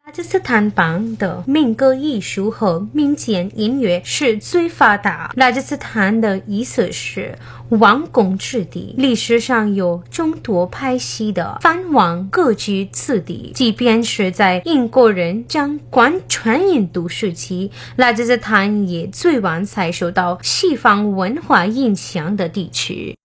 巴基斯坦邦的民歌艺术和民间音乐是最发达。巴基斯坦的意思是王公之地，历史上有众多派系的藩王各居此地。即便是在英国人掌管全印度时期，巴基斯坦也最晚才受到西方文化影响的地区。